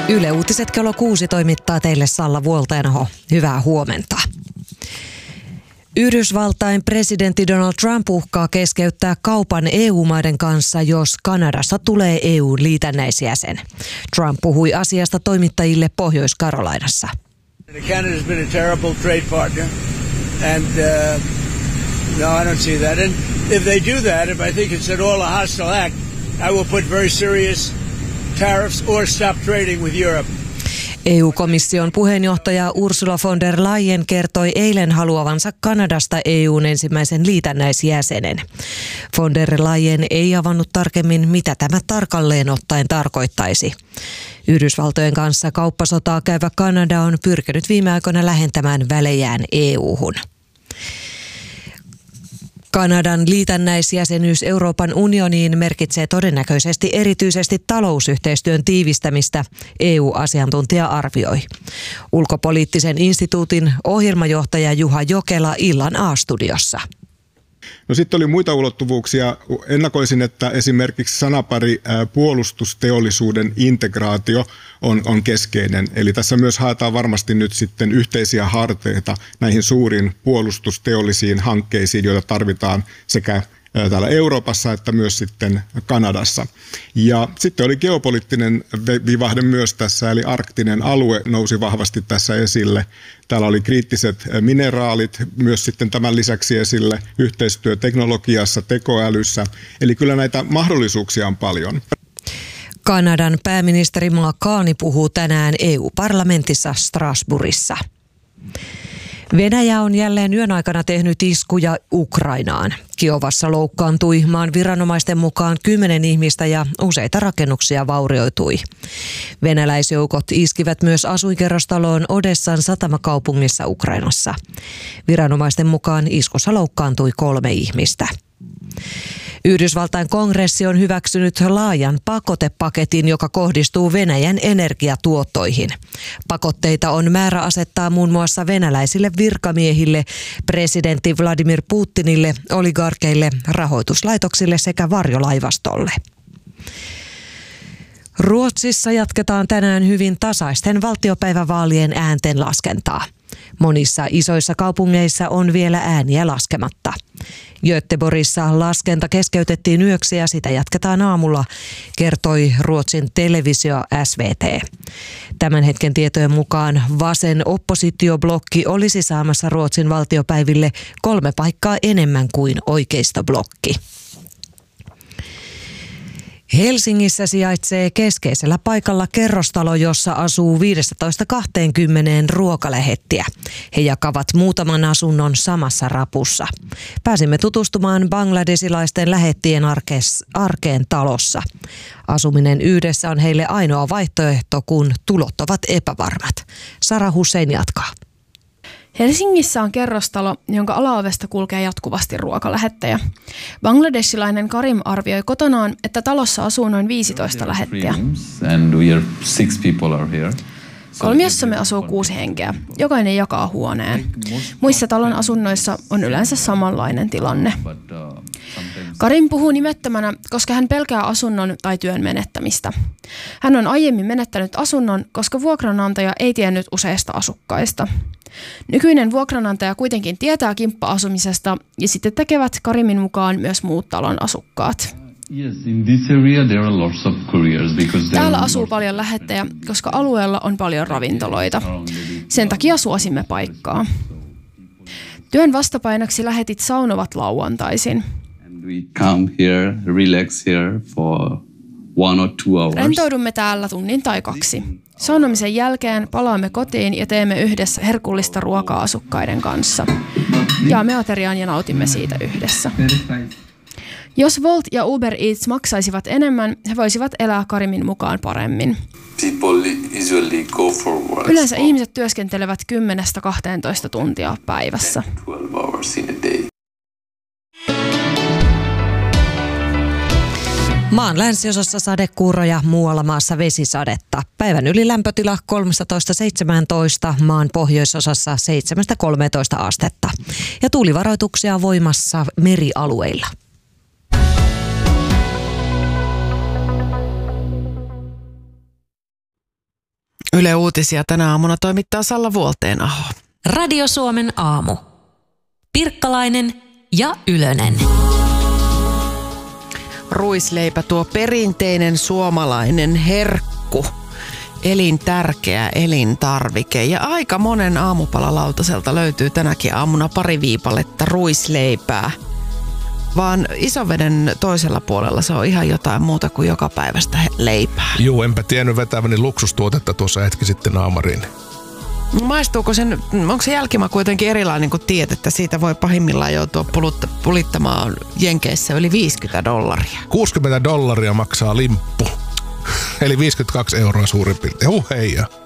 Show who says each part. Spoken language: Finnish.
Speaker 1: Yle Uutiset kello 6 toimittaa teille Salla Vuolteenaho. Hyvää huomenta. Yhdysvaltain presidentti Donald Trump uhkaa keskeyttää kaupan EU-maiden kanssa, jos Kanadasta tulee EU-liitännäisjäsen. Trump puhui asiasta toimittajille Pohjois-Carolinassa.
Speaker 2: Canada's been a terrible trade partner, and no, I don't see that. And if they do that, if I think it's at all a hostile act, I will put very serious tariffs or stop trading with Europe.
Speaker 1: EU-komission puheenjohtaja Ursula von der Leyen kertoi eilen haluavansa Kanadasta EU:n ensimmäisen liitännäisjäsenen. Von der Leyen ei avannut tarkemmin, mitä tämä tarkalleen ottaen tarkoittaisi. Yhdysvaltojen kanssa kauppasotaa käyvä Kanada on pyrkinyt viime aikoina lähentämään välejään EU:hun. Kanadan liitännäisjäsenyys Euroopan unioniin merkitsee todennäköisesti erityisesti talousyhteistyön tiivistämistä, EU-asiantuntija arvioi. Ulkopoliittisen instituutin ohjelmajohtaja Juha Jokela illan A-studiossa.
Speaker 3: No sitten oli muita ulottuvuuksia. Ennakoisin, että esimerkiksi sanapari puolustusteollisuuden integraatio on keskeinen. Eli tässä myös haetaan varmasti nyt sitten yhteisiä harteita näihin suuriin puolustusteollisiin hankkeisiin, joita tarvitaan sekä täällä Euroopassa että myös sitten Kanadassa. Ja sitten oli geopoliittinen vivahde myös tässä, eli arktinen alue nousi vahvasti tässä esille. Täällä oli kriittiset mineraalit myös sitten tämän lisäksi esille, yhteistyö teknologiassa, tekoälyssä. Eli kyllä näitä mahdollisuuksia on paljon.
Speaker 1: Kanadan pääministeri Mark Carney puhuu tänään EU-parlamentissa Strasbourgissa. Venäjä on jälleen yön aikana tehnyt iskuja Ukrainaan. Kiovassa loukkaantui maan viranomaisten mukaan 10 ihmistä ja useita rakennuksia vaurioitui. Venäläisjoukot iskivät myös asuinkerrostaloon Odessan satamakaupungissa Ukrainassa. Viranomaisten mukaan iskussa loukkaantui 3 ihmistä. Yhdysvaltain kongressi on hyväksynyt laajan pakotepaketin, joka kohdistuu Venäjän energiatuottoihin. Pakotteita on määrä asettaa muun muassa venäläisille virkamiehille, presidentti Vladimir Putinille, oligarkeille, rahoituslaitoksille sekä varjolaivastolle. Ruotsissa jatketaan tänään hyvin tasaisten valtiopäivävaalien äänten laskentaa. Monissa isoissa kaupungeissa on vielä ääniä laskematta. Göteborgissa laskenta keskeytettiin yöksi ja sitä jatketaan aamulla, kertoi Ruotsin televisio SVT. Tämän hetken tietojen mukaan vasen oppositioblokki olisi saamassa Ruotsin valtiopäiville 3 paikkaa enemmän kuin oikeistoblokki. Helsingissä sijaitsee keskeisellä paikalla kerrostalo, jossa asuu 15-20 ruokalähettiä. He jakavat muutaman asunnon samassa rapussa. Pääsimme tutustumaan bangladesilaisten lähettien arkeen talossa. Asuminen yhdessä on heille ainoa vaihtoehto, kun tulot ovat epävarmat. Sara Hussein jatkaa.
Speaker 4: Helsingissä on kerrostalo, jonka alaovesta kulkee jatkuvasti ruokalähettejä. Bangladesilainen Karim arvioi kotonaan, että talossa asuu noin 15 lähettiä. Kolmiossamme asuu 6 henkeä. Jokainen jakaa huoneen. Muissa talon asunnoissa on yleensä samanlainen tilanne. Karim puhuu nimettömänä, koska hän pelkää asunnon tai työn menettämistä. Hän on aiemmin menettänyt asunnon, koska vuokranantaja ei tiennyt useista asukkaista. Nykyinen vuokranantaja kuitenkin tietää kimppa-asumisesta ja sitten tekevät Karimin mukaan myös muut talon asukkaat. Täällä asuu paljon lähettejä, koska alueella on paljon ravintoloita. Sen takia suosimme paikkaa. Työn vastapainoksi lähetit saunovat lauantaisin. Rentoudumme täällä tunnin tai 2. Saunomisen jälkeen palaamme kotiin ja teemme yhdessä herkullista ruokaa asukkaiden kanssa. Jaamme ateriaan ja nautimme siitä yhdessä. Jos Wolt ja Uber Eats maksaisivat enemmän, he voisivat elää Karimin mukaan paremmin. Yleensä ihmiset työskentelevät 10-12 tuntia päivässä.
Speaker 1: Maan länsiosassa sadekuuroja, muualla maassa vesisadetta. Päivän ylilämpötila 13-17, maan pohjoisosassa 7-13 astetta. Ja tuulivaroituksia voimassa merialueilla.
Speaker 5: Yle Uutisia tänä aamuna toimittaa Salla Vuolteenaho.
Speaker 6: Radio Suomen aamu. Pirkkalainen ja Ylönen.
Speaker 5: Ruisleipä, tuo perinteinen suomalainen herkku. Elintärkeä elintarvike. Ja aika monen aamupalalautaselta löytyy tänäkin aamuna pari viipaletta ruisleipää. Vaan Isoveden toisella puolella se on ihan jotain muuta kuin jokapäiväistä leipää.
Speaker 7: Juu, enpä tiennyt vetäväni luksustuotetta tuossa hetki sitten naamariin.
Speaker 5: Maistuuko sen, onko se jälkimaku jotenkin erilainen kuin tiedät, että siitä voi pahimmillaan joutua pulittamaan Jenkeissä yli $50?
Speaker 7: $60 maksaa limppu. Eli 52 € suurin piirtein. Heija.